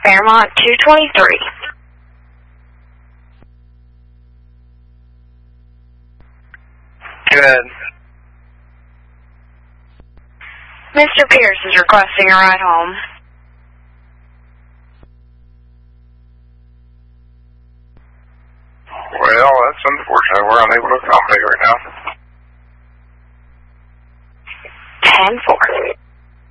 Fairmont 223. Good. Mr. Pierce is requesting a ride home. Well, that's unfortunate. We're unable to accommodate right now. 10-4.